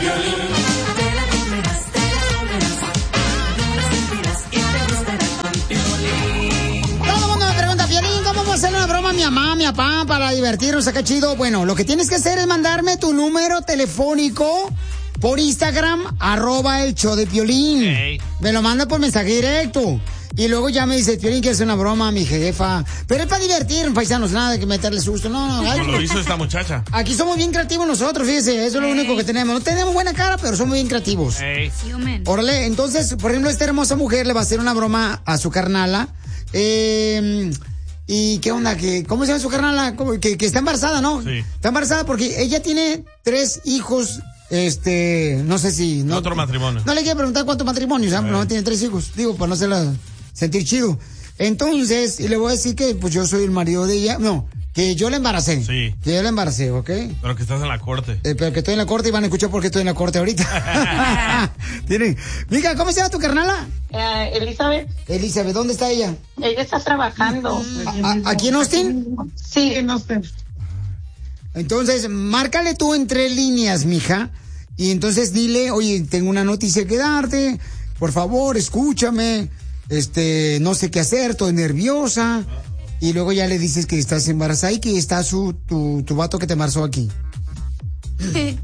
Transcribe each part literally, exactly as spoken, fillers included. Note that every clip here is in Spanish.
Piolín. Te la comerás, te la comerás, te la sentirás y te gustará con Piolín. Todo el mundo me pregunta, Piolín, ¿cómo vamos a hacer una broma a mi mamá, a mi papá para divertirnos acá chido? Bueno, lo que tienes que hacer es mandarme tu número telefónico por Instagram, arroba el show de Piolín. Hey. Me lo manda por mensaje directo. Y luego ya me dice, Piolín, quiero hacer una broma a mi jefa. Pero es para divertir, paisanos, nada de que meterle susto. No, no. Como lo hizo esta muchacha. Aquí somos bien creativos nosotros, fíjese. Eso es lo hey. único que tenemos. No tenemos buena cara, pero somos bien creativos. Hey. Órale, entonces, por ejemplo, esta hermosa mujer le va a hacer una broma a su carnala. Eh... ¿Y qué onda? ¿Qué, ¿Cómo se llama su carnala? Que, que está embarazada, ¿no? Sí. Está embarazada porque ella tiene tres hijos, este, no sé si... No, Otro matrimonio. No le quiero preguntar cuántos matrimonios, ¿sabes? No tiene tres hijos, digo, para no hacerla sentir chido. Entonces, y le voy a decir que pues yo soy el marido de ella, no, que yo la embaracé. Sí. Que yo la embaracé, ¿ok? Pero que estás en la corte. Eh, pero que estoy en la corte y van a escuchar por qué estoy en la corte ahorita. Tiene. Mija, ¿cómo se llama tu carnala? Uh, Elizabeth. Elizabeth, ¿dónde está ella? Ella está trabajando. ¿A, a, ¿Aquí en Austin? Sí, en Austin. Entonces, márcale tú en tres líneas, mija. Y entonces dile, oye, tengo una noticia que darte. Por favor, escúchame. Este, no sé qué hacer, estoy nerviosa. Y luego ya le dices que estás embarazada y que está su, tu, tu vato que te embarazó aquí. Sí.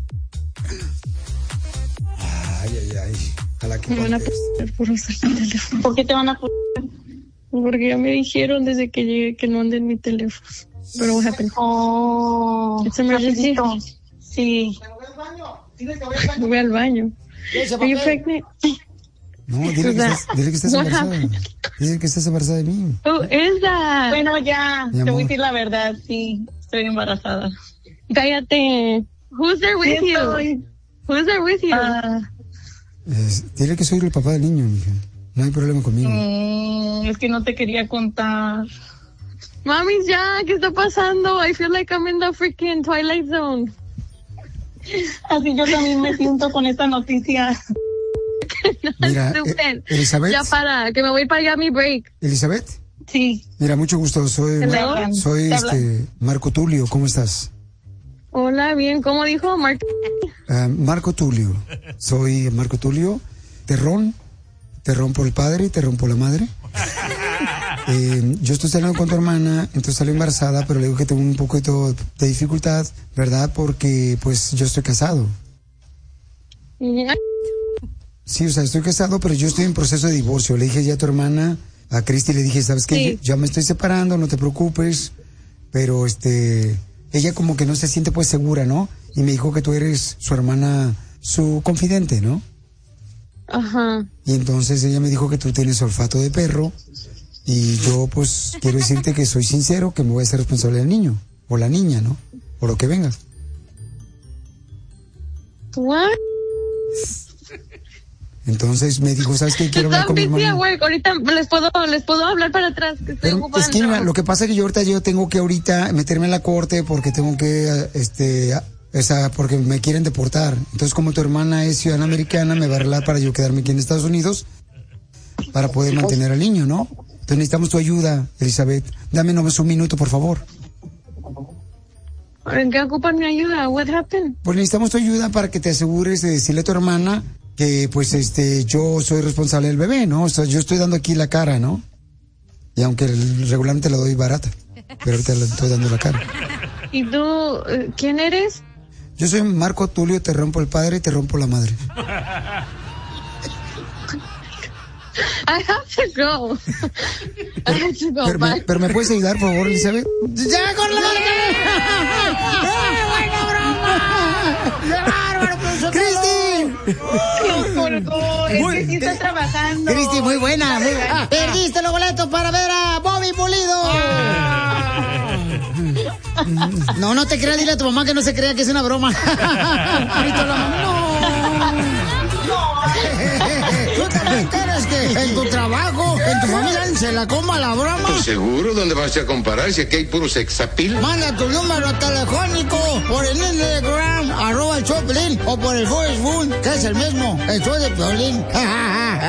Ay, ay, ay. Ojalá que me van a poner por usar mi teléfono. ¿Por qué te van a poner? Porque ya me dijeron desde que llegué que no anden mi teléfono. Pero what happened? Oh. It's emergency. Sí. Voy al baño. Are you pregnant? No, dile que estás, dile que estás embarazada. Dile que estás embarazada de mí. Who is that? Bueno, ya, te voy a decir la verdad, sí, estoy embarazada. Cállate. Who's there with sí, you? Estoy. Who's there with you? Uh, es, dile que soy el papá del niño, mija. No hay problema conmigo. Mm, es que no te quería contar. Mami, ya, ¿qué está pasando? I feel like I'm in the freaking Twilight Zone. Así yo también me siento con esta noticia. Mira, eh, Elizabeth. Ya para, que me voy para allá a mi break. ¿Elizabeth? Sí. Mira, mucho gusto. Soy, Hello. soy este, Marco Tulio. ¿Cómo estás? Hola, bien. ¿Cómo dijo? Marco. Uh, Marco Tulio. Soy Marco Tulio. Terrón. Terrón por el padre y terrón por la madre. Eh, yo estoy saliendo con tu hermana, entonces salió embarazada, pero le digo que tengo un poquito de dificultad, ¿verdad? Porque, pues, yo estoy casado. Sí, o sea, estoy casado, pero yo estoy en proceso de divorcio. Le dije ya a tu hermana, a Cristi, le dije, ¿sabes qué? Sí. Ya me estoy separando, no te preocupes. Pero, este, ella como que no se siente, pues, segura, ¿no? Y me dijo que tú eres su hermana, su confidente, ¿no? Ajá. Y entonces ella me dijo que tú tienes olfato de perro. Y yo, pues, quiero decirte que soy sincero, que me voy a ser responsable del niño. O la niña, ¿no? O lo que venga. What? Entonces me dijo, ¿sabes qué? Quiero hablar con mi hermano. Ahorita les puedo, les puedo hablar para atrás, que estoy Pero es que mira, lo que pasa es que yo ahorita yo tengo que ahorita meterme en la corte porque tengo que, este, esa, porque me quieren deportar. Entonces, como tu hermana es ciudadana americana, me va a arreglar para yo quedarme aquí en Estados Unidos para poder mantener al niño, ¿no? Entonces necesitamos tu ayuda, Elizabeth. Dame nomás un minuto, por favor. ¿En qué ocupan mi ayuda? What happened? Pues necesitamos tu ayuda para que te asegures de decirle a tu hermana que, pues, este, yo soy responsable del bebé, ¿no? O sea, yo estoy dando aquí la cara, ¿no? Y aunque regularmente la doy barata, pero ahorita le estoy dando la cara. ¿Y tú, quién eres? Yo soy Marco Tulio, te rompo el padre y te rompo la madre. I have to go. I have to go. Pero, me, pero me puedes ayudar, por favor, Elizabeth. ¡Ya, con la madre! ¡Eh, buena broma! ¡Qué bárbaro, profesor! ¡Cristi! colgó, es que sí está trabajando. Cristi, muy buena. Muy... Ah, perdiste los boletos para ver a Bobby Pulido. Ah. No, no te creas, dile a tu mamá que no se crea que es una broma. Ahorita la mamá. No. ¿Tú también quieres que en tu trabajo, en tu familia, se la coma la broma? Pues seguro, ¿dónde vas a comparar si aquí hay puro sexapil? Manda tu número telefónico por el Instagram, arroba el Choplin, o por el Facebook, que es el mismo, el show de Piolín.